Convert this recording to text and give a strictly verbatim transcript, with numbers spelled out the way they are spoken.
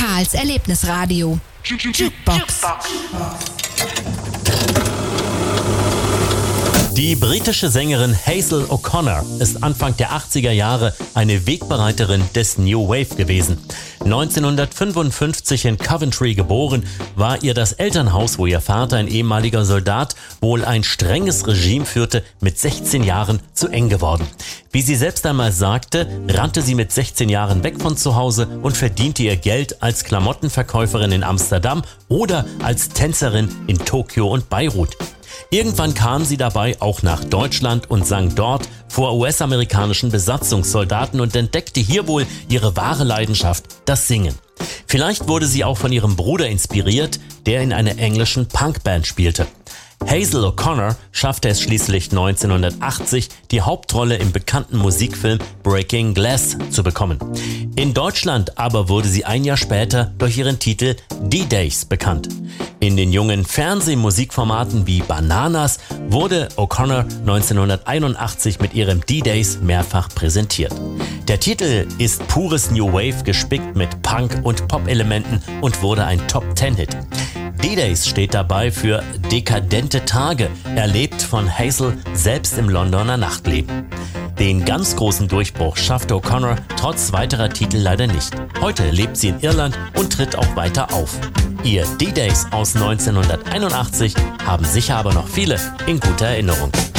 Karls Erlebnisradio. Jukebox. Die britische Sängerin Hazel O'Connor ist Anfang der achtziger Jahre eine Wegbereiterin des New Wave gewesen. neunzehnhundertfünfundfünfzig in Coventry geboren, war ihr das Elternhaus, wo ihr Vater, ein ehemaliger Soldat, wohl ein strenges Regime führte, mit sechzehn Jahren zu eng geworden. Wie sie selbst einmal sagte, rannte sie mit sechzehn Jahren weg von zu Hause und verdiente ihr Geld als Klamottenverkäuferin in Amsterdam oder als Tänzerin in Tokio und Beirut. Irgendwann kam sie dabei auch nach Deutschland und sang dort vor U S-amerikanischen Besatzungssoldaten und entdeckte hier wohl ihre wahre Leidenschaft, das Singen. Vielleicht wurde sie auch von ihrem Bruder inspiriert, der in einer englischen Punkband spielte. Hazel O'Connor schaffte es schließlich neunzehnhundertachtzig, die Hauptrolle im bekannten Musikfilm Breaking Glass zu bekommen. In Deutschland aber wurde sie ein Jahr später durch ihren Titel D-Days bekannt. In den jungen Fernsehmusikformaten wie Bananas wurde O'Connor neunzehnhunderteinundachtzig mit ihrem D-Days mehrfach präsentiert. Der Titel ist pures New Wave, gespickt mit Punk- und Pop-Elementen und wurde ein Top-Ten-Hit. D-Days steht dabei für dekadente Tage, erlebt von Hazel selbst im Londoner Nachtleben. Den ganz großen Durchbruch schaffte O'Connor trotz weiterer Titel leider nicht. Heute lebt sie in Irland und tritt auch weiter auf. Ihr D-Days aus neunzehnhunderteinundachtzig haben sicher aber noch viele in guter Erinnerung.